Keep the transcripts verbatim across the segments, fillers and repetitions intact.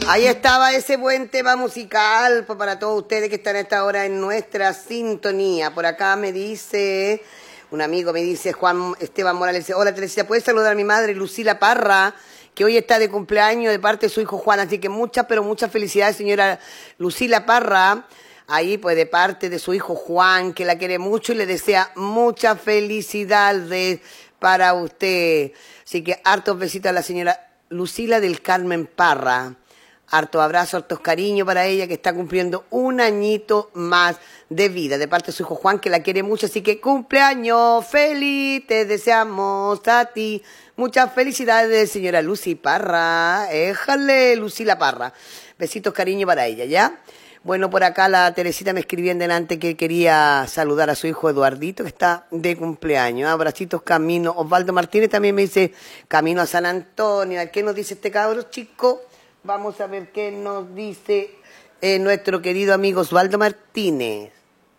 Ahí estaba ese buen tema musical pues, para todos ustedes que están a esta hora en nuestra sintonía. Por acá me dice, un amigo me dice, Juan Esteban Morales, dice, hola Teresita, ¿puedes saludar a mi madre Lucila Parra, que hoy está de cumpleaños de parte de su hijo Juan? Así que muchas, pero muchas felicidades, señora Lucila Parra. Ahí pues de parte de su hijo Juan, que la quiere mucho y le desea muchas felicidades para usted. Así que hartos besitos a la señora Lucila del Carmen Parra. Harto abrazo, hartos cariño para ella que está cumpliendo un añito más de vida de parte de su hijo Juan, que la quiere mucho. Así que cumpleaños feliz, te deseamos a ti. Muchas felicidades, señora Lucy Parra. Éjale, Lucila Parra. Besitos, cariño para ella, ¿ya? Bueno, por acá la Teresita me escribía en delante que quería saludar a su hijo Eduardito, que está de cumpleaños. Abracitos, camino. Osvaldo Martínez también me dice, camino a San Antonio. ¿Qué nos dice este cabro, chico? Vamos a ver qué nos dice eh, nuestro querido amigo Osvaldo Martínez.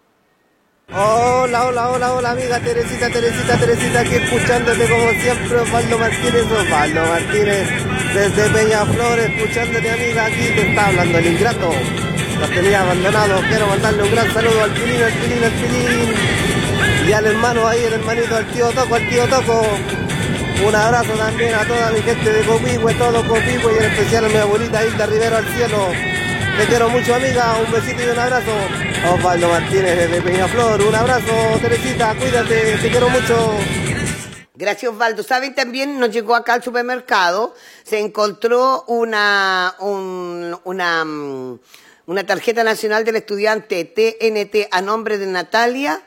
Hola, hola, hola, hola, amiga Teresita, Teresita, Teresita, aquí escuchándote como siempre, Osvaldo Martínez, Osvaldo Martínez, desde Peñaflor, escuchándote, amiga, aquí te está hablando el ingrato. Los tenía abandonados, quiero mandarle un gran saludo al Pilín, al Pilín, al Pilín, y al hermano ahí, el hermanito, al tío Toco, al tío Toco. Un abrazo también a toda mi gente de Copihue, todo Copihue, y en especial a mi abuelita Hilda Rivero al cielo. Te quiero mucho, amiga, un besito y un abrazo. Osvaldo Martínez desde Peñaflor, un abrazo, Teresita, cuídate, te quiero mucho. Gracias, Osvaldo. ¿Saben? También nos llegó acá al supermercado, se encontró una, un, una, una tarjeta nacional del estudiante T N T a nombre de Natalia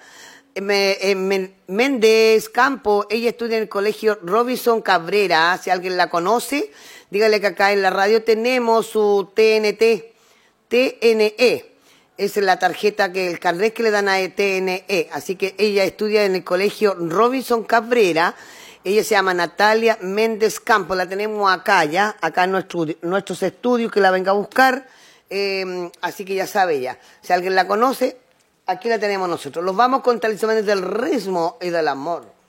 Méndez Campo. Ella estudia en el colegio Robinson Cabrera. Si alguien la conoce, dígale que acá en la radio tenemos su T N T, T N E. Es la tarjeta, que el carnet que le dan a T N E. Así que ella estudia en el colegio Robinson Cabrera. Ella se llama Natalia Méndez Campo. La tenemos acá ya, acá en nuestro, nuestros estudios, que la venga a buscar. Eh, así que ya sabe ella. Si alguien la conoce, aquí la tenemos nosotros. Los vamos con Talismanes del ritmo y del amor.